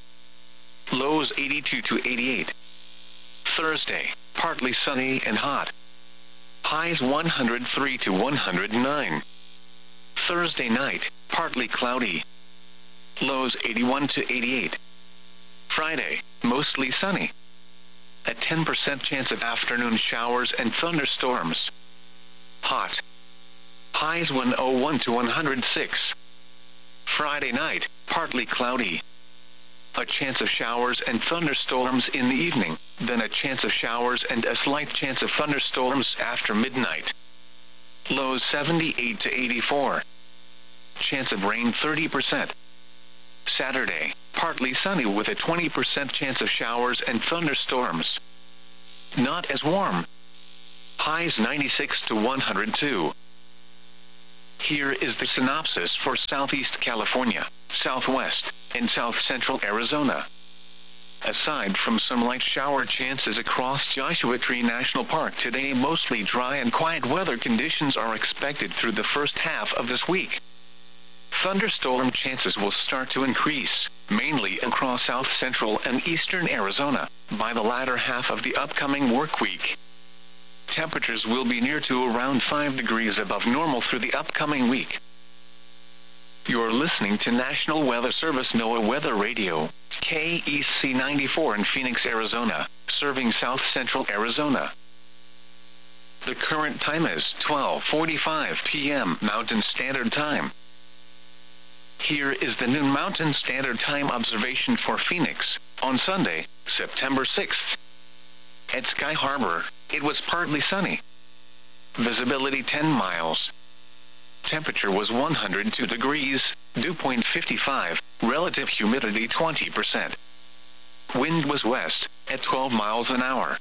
Lows eighty-two to eighty-eight. Thursday, partly sunny and hot. Highs one hundred three to one hundred nine. Thursday night, partly cloudy. Lows eighty-one to eighty-eight. Friday, mostly sunny. A ten percent chance of afternoon showers and thunderstorms. Hot. Highs one oh one to one hundred six. Friday night, partly cloudy. A chance of showers and thunderstorms in the evening, then a chance of showers and a slight chance of thunderstorms after midnight. Lows seventy-eight to eighty-four. Chance of rain thirty percent. Saturday, partly sunny with a twenty percent chance of showers and thunderstorms. Not as warm. Highs ninety-six to one hundred two. Here is the synopsis for Southeast California, Southwest, and South Central Arizona. Aside from some light shower chances across Joshua Tree National Park today, mostly dry and quiet weather conditions are expected through the first half of this week. Thunderstorm chances will start to increase, mainly across South Central and Eastern Arizona, by the latter half of the upcoming work week. Temperatures will be near to around five degrees above normal through the upcoming week. You're listening to National Weather Service NOAA Weather Radio, K E C ninety-four in Phoenix, Arizona, serving South Central Arizona. The current time is twelve forty-five p m Mountain Standard Time. Here is the noon Mountain Standard Time observation for Phoenix, on Sunday, September sixth. At Sky Harbor, it was partly sunny. Visibility ten miles. Temperature was one hundred two degrees, dew point fifty-five, relative humidity twenty percent. Wind was west, at twelve miles an hour.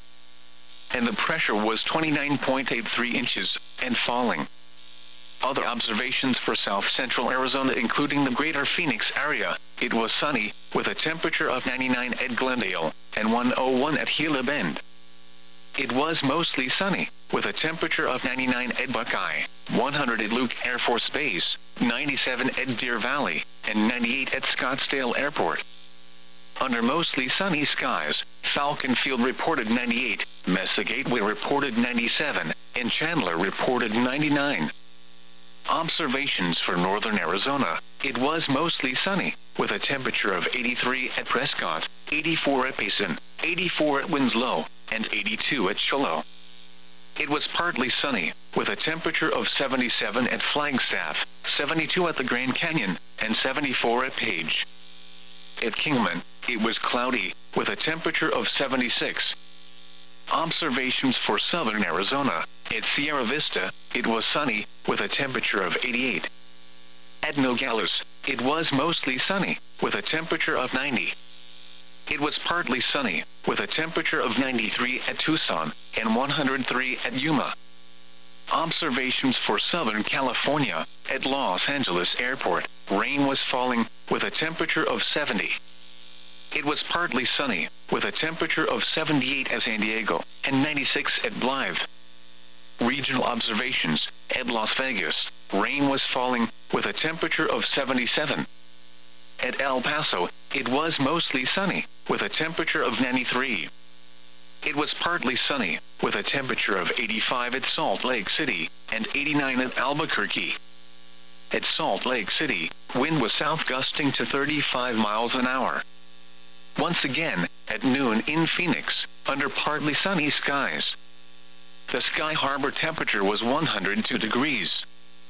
And the pressure was twenty-nine point eight three inches, and falling. Other observations for South Central Arizona including the greater Phoenix area, it was sunny, with a temperature of ninety-nine at Glendale, and one oh one at Gila Bend. It was mostly sunny, with a temperature of ninety-nine at Buckeye, one hundred at Luke Air Force Base, ninety-seven at Deer Valley, and ninety-eight at Scottsdale Airport. Under mostly sunny skies, Falcon Field reported ninety-eight, Mesa Gateway reported ninety-seven, and Chandler reported ninety-nine. Observations for northern Arizona, it was mostly sunny, with a temperature of eighty-three at Prescott, eighty-four at Payson, eighty-four at Winslow, and eighty-two at Shiloh. It was partly sunny, with a temperature of seventy-seven at Flagstaff, seventy-two at the Grand Canyon, and seventy-four at Page. At Kingman, it was cloudy, with a temperature of seventy-six. Observations for southern Arizona, at Sierra Vista, it was sunny, with a temperature of eighty-eight. At Nogales, it was mostly sunny, with a temperature of ninety. It was partly sunny, with a temperature of ninety-three at Tucson, and one hundred three at Yuma. Observations for Southern California, at Los Angeles Airport, rain was falling, with a temperature of seventy. It was partly sunny, with a temperature of seventy-eight at San Diego, and ninety-six at Blythe. Regional observations, at Las Vegas, rain was falling, with a temperature of seventy-seven. At El Paso, it was mostly sunny, with a temperature of ninety-three. It was partly sunny, with a temperature of eighty-five at Salt Lake City, and eighty-nine at Albuquerque. At Salt Lake City, wind was south gusting to thirty-five miles an hour. Once again, at noon in Phoenix, under partly sunny skies. The Sky Harbor temperature was one hundred two degrees.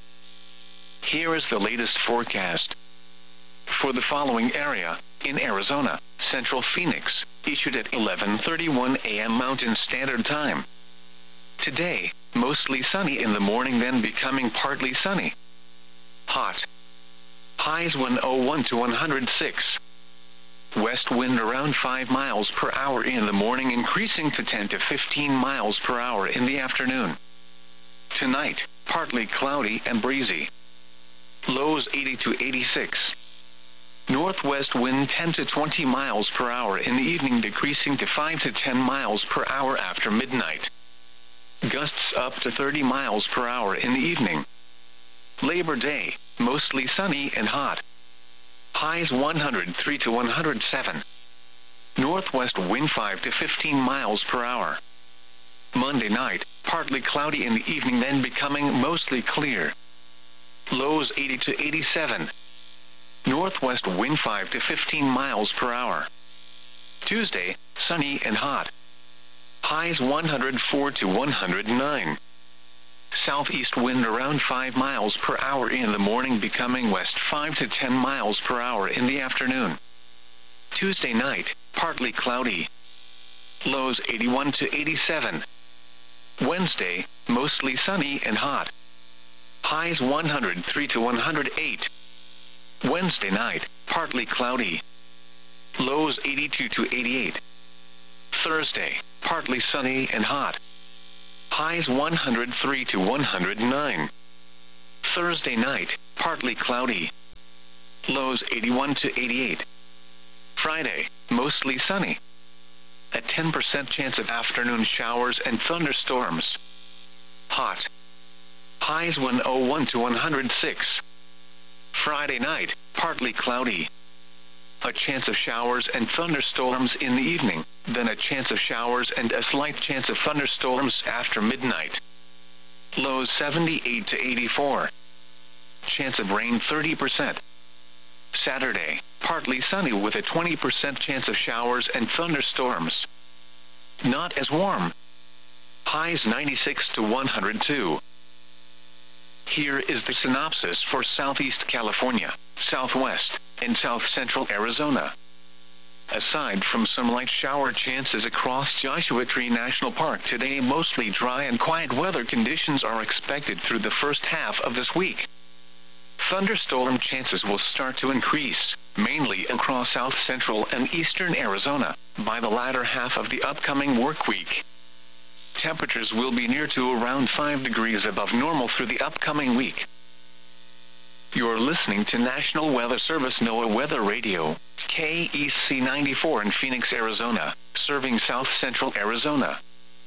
Here is the latest forecast. For the following area, in Arizona, Central Phoenix, issued at eleven thirty-one a m Mountain Standard Time. Today, mostly sunny in the morning then becoming partly sunny. Hot. Highs one oh one to one hundred six. West wind around five miles per hour in the morning, increasing to ten to fifteen miles per hour in the afternoon. Tonight, partly cloudy and breezy. Lows eighty to eighty-six. Northwest wind ten to twenty miles per hour in the evening, decreasing to five to ten miles per hour after midnight. Gusts up to thirty miles per hour in the evening. Labor Day, mostly sunny and hot. Highs one hundred three to one hundred seven. Northwest wind five to fifteen miles per hour. Monday night, partly cloudy in the evening then becoming mostly clear. Lows eighty to eighty-seven. Northwest wind five to fifteen miles per hour. Tuesday, sunny and hot. Highs one hundred four to one hundred nine. Southeast wind around five miles per hour in the morning, becoming west five to ten miles per hour in the afternoon. Tuesday night, partly cloudy. Lows eighty-one to eighty-seven. Wednesday, mostly sunny and hot. Highs one hundred three to one hundred eight. Wednesday night, partly cloudy. Lows eighty-two to eighty-eight. Thursday, partly sunny and hot. Highs one hundred three to one hundred nine. Thursday night, partly cloudy. Lows eighty-one to eighty-eight. Friday, mostly sunny. A ten percent chance of afternoon showers and thunderstorms. Hot. Highs one oh one to one hundred six. Friday night, partly cloudy. A chance of showers and thunderstorms in the evening, then a chance of showers and a slight chance of thunderstorms after midnight. Lows seventy-eight to eighty-four. Chance of rain thirty percent. Saturday, partly sunny with a twenty percent chance of showers and thunderstorms. Not as warm. Highs ninety-six to one hundred two. Here is the synopsis for Southeast California, Southwest, and South Central Arizona. Aside from some light shower chances across Joshua Tree National Park today, mostly dry and quiet weather conditions are expected through the first half of this week. Thunderstorm chances will start to increase, mainly across South Central and Eastern Arizona, by the latter half of the upcoming work week. Temperatures will be near to around five degrees above normal through the upcoming week. You're listening to National Weather Service NOAA Weather Radio, K E C ninety-four in Phoenix, Arizona, serving South Central Arizona.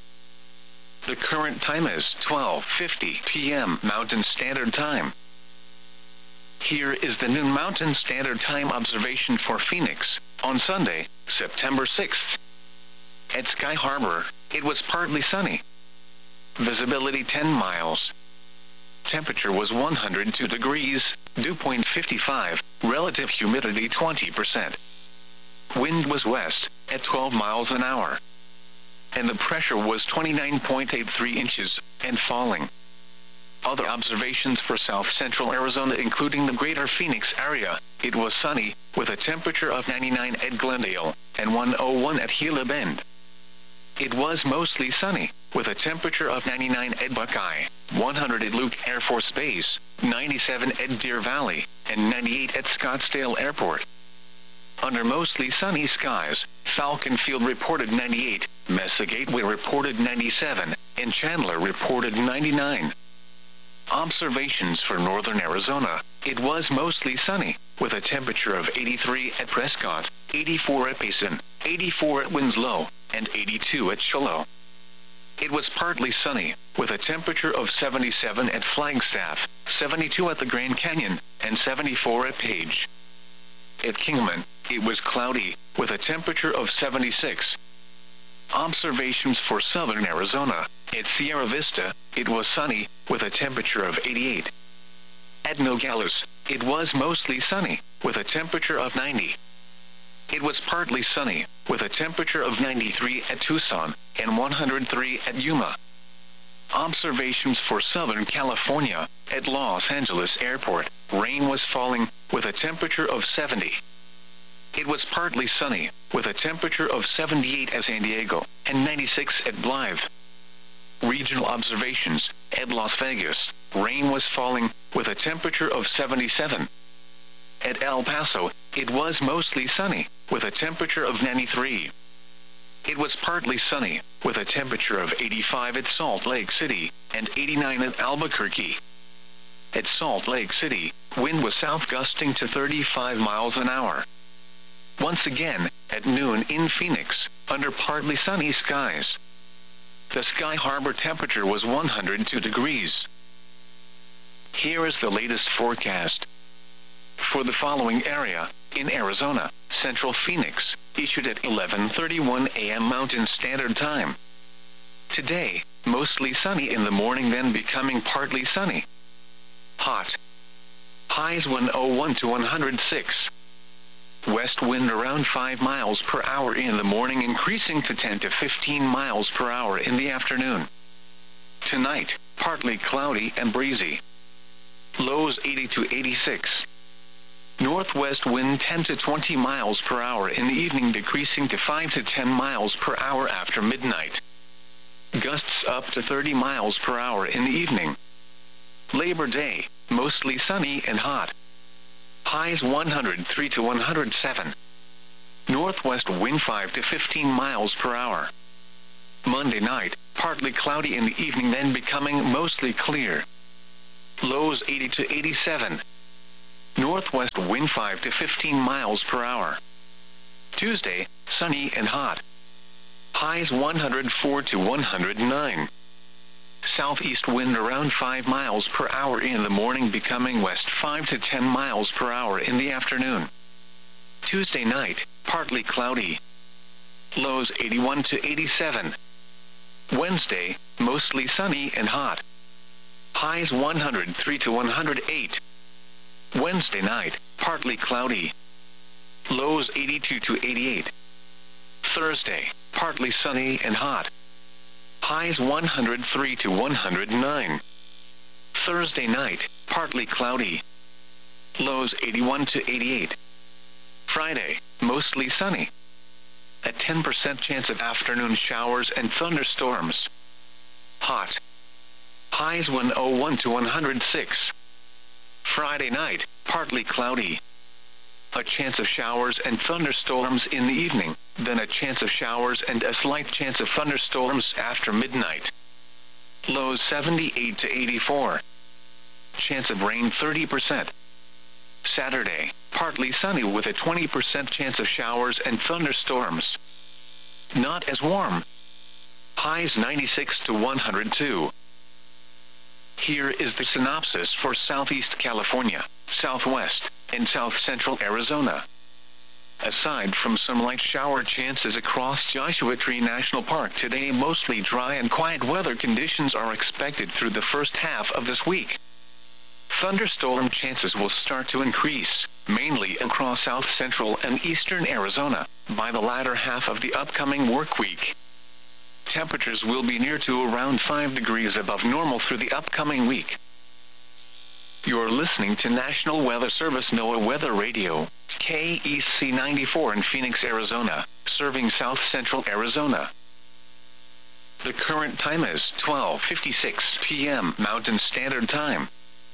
The current time is twelve fifty p m Mountain Standard Time. Here is the noon Mountain Standard Time observation for Phoenix, on Sunday, September sixth. At Sky Harbor, it was partly sunny. Visibility ten miles. Temperature was one hundred two degrees, dew point fifty-five, relative humidity twenty percent. Wind was west, at twelve miles an hour. And the pressure was twenty-nine point eight three inches, and falling. Other observations for South Central Arizona including the greater Phoenix area, it was sunny, with a temperature of ninety-nine at Glendale, and one oh one at Gila Bend. It was mostly sunny, with a temperature of ninety-nine at Buckeye, one hundred at Luke Air Force Base, ninety-seven at Deer Valley, and ninety-eight at Scottsdale Airport. Under mostly sunny skies, Falcon Field reported ninety-eight, Mesa Gateway reported ninety-seven, and Chandler reported ninety-nine. Observations for northern Arizona, it was mostly sunny, with a temperature of eighty-three at Prescott, eighty-four at Payson, eighty-four at Winslow, and eighty-two at Shiloh. It was partly sunny, with a temperature of seventy-seven at Flagstaff, seventy-two at the Grand Canyon, and seventy-four at Page. At Kingman, it was cloudy, with a temperature of seventy-six. Observations for southern Arizona, at Sierra Vista, it was sunny, with a temperature of eighty-eight. At Nogales, it was mostly sunny, with a temperature of ninety. It was partly sunny, with a temperature of ninety-three at Tucson, and one hundred three at Yuma. Observations for Southern California, at Los Angeles Airport, rain was falling, with a temperature of seventy. It was partly sunny, with a temperature of seventy-eight at San Diego, and ninety-six at Blythe. Regional observations, at Las Vegas, rain was falling, with a temperature of seventy-seven. At El Paso, it was mostly sunny, with a temperature of ninety-three. It was partly sunny, with a temperature of eighty-five at Salt Lake City, and eighty-nine at Albuquerque. At Salt Lake City, wind was south gusting to thirty-five miles an hour. Once again, at noon in Phoenix, under partly sunny skies. The Sky Harbor temperature was one hundred two degrees. Here is the latest forecast. For the following area, in Arizona, Central Phoenix, issued at eleven thirty-one a m Mountain Standard Time. Today, mostly sunny in the morning, then becoming partly sunny. Hot. Highs one oh one to one hundred six. West wind around five miles per hour in the morning, increasing to ten to fifteen miles per hour in the afternoon. Tonight, partly cloudy and breezy. Lows eighty to eighty-six. Northwest wind ten to twenty miles per hour in the evening, decreasing to five to ten miles per hour after midnight. Gusts up to thirty miles per hour in the evening. Labor Day, mostly sunny and hot. Highs one hundred three to one hundred seven. Northwest wind five to fifteen miles per hour. Monday night, partly cloudy in the evening then becoming mostly clear. Lows eighty to eighty-seven. Northwest wind five to fifteen miles per hour. Tuesday, sunny and hot. Highs one hundred four to one hundred nine. Southeast wind around five miles per hour in the morning becoming west five to ten miles per hour in the afternoon. Tuesday night, partly cloudy. Lows eighty-one to eighty-seven. Wednesday, mostly sunny and hot. Highs one hundred three to one hundred eight. Wednesday night, partly cloudy. Lows eighty-two to eighty-eight. Thursday, partly sunny and hot. Highs one hundred three to one hundred nine. Thursday night, partly cloudy. Lows eighty-one to eighty-eight. Friday, mostly sunny. A ten percent chance of afternoon showers and thunderstorms. Hot. Highs one oh one to one hundred six. Friday night, partly cloudy. A chance of showers and thunderstorms in the evening, then a chance of showers and a slight chance of thunderstorms after midnight. Lows seventy-eight to eighty-four. Chance of rain thirty percent. Saturday, partly sunny with a twenty percent chance of showers and thunderstorms. Not as warm. Highs ninety-six to one hundred two. Here is the synopsis for Southeast California, Southwest, and South Central Arizona. Aside from some light shower chances across Joshua Tree National Park today, mostly dry and quiet weather conditions are expected through the first half of this week. Thunderstorm chances will start to increase, mainly across South Central and Eastern Arizona, by the latter half of the upcoming work week. Temperatures will be near to around five degrees above normal through the upcoming week. You're listening to National Weather Service NOAA Weather Radio, K E C ninety-four in Phoenix, Arizona, serving South Central Arizona. The current time is twelve fifty-six p m Mountain Standard Time.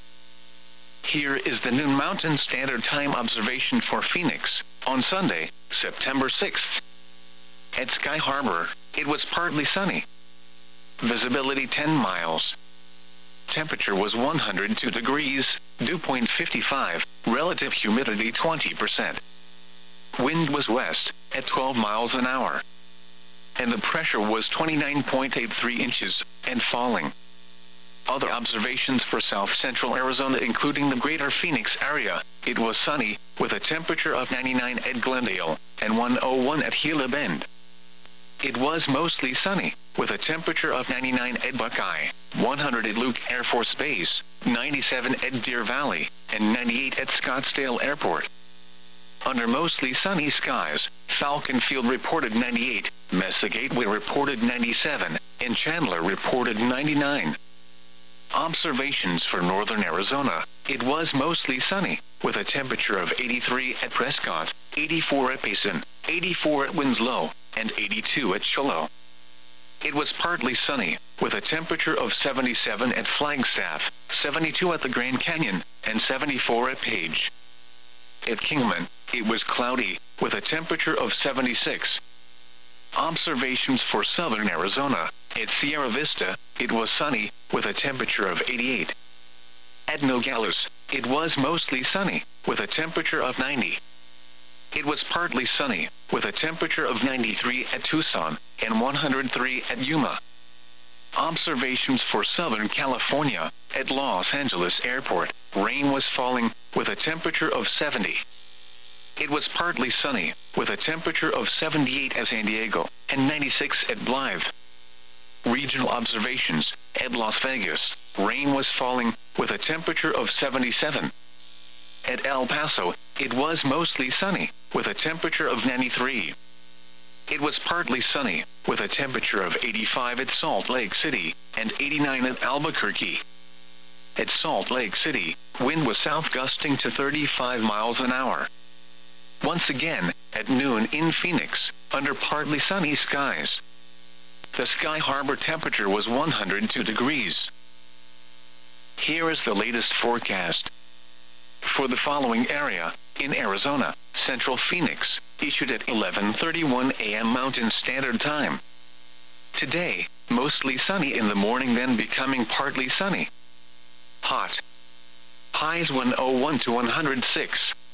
Here is the noon Mountain Standard Time observation for Phoenix, on Sunday, September sixth. At Sky Harbor, it was partly sunny. Visibility ten miles. Temperature was one hundred two degrees, dew point fifty-five, relative humidity twenty percent. Wind was west, at twelve miles an hour. And the pressure was twenty-nine point eight three inches, and falling. Other observations for South Central Arizona including the greater Phoenix area, it was sunny, with a temperature of ninety-nine at Glendale, and one oh one at Gila Bend. It was mostly sunny, with a temperature of ninety-nine at Buckeye, one hundred at Luke Air Force Base, ninety-seven at Deer Valley, and ninety-eight at Scottsdale Airport. Under mostly sunny skies, Falcon Field reported ninety-eight, Mesa Gateway reported ninety-seven, and Chandler reported ninety-nine. Observations for northern Arizona, it was mostly sunny, with a temperature of eighty-three at Prescott, eighty-four at Payson, eighty-four at Winslow, and eighty-two at Shiloh. It was partly sunny, with a temperature of seventy-seven at Flagstaff, seventy-two at the Grand Canyon, and seventy-four at Page. At Kingman, it was cloudy, with a temperature of seventy-six. Observations for southern Arizona, at Sierra Vista, it was sunny, with a temperature of eighty-eight. At Nogales, it was mostly sunny, with a temperature of ninety. It was partly sunny, with a temperature of ninety-three at Tucson, and one hundred three at Yuma. Observations for Southern California, at Los Angeles Airport, rain was falling, with a temperature of seventy. It was partly sunny, with a temperature of seventy-eight at San Diego, and ninety-six at Blythe. Regional observations, at Las Vegas, rain was falling, with a temperature of seventy-seven. At El Paso, it was mostly sunny, with a temperature of ninety-three. It was partly sunny, with a temperature of eighty-five at Salt Lake City, and eighty-nine at Albuquerque. At Salt Lake City, wind was south gusting to thirty-five miles an hour. Once again, at noon in Phoenix, under partly sunny skies. The Sky Harbor temperature was one hundred two degrees. Here is the latest forecast. for the following area, in Arizona, Central Phoenix, issued at eleven thirty-one a m Mountain Standard Time. Today, mostly sunny in the morning then becoming partly sunny. Hot. Highs one oh one to one hundred six.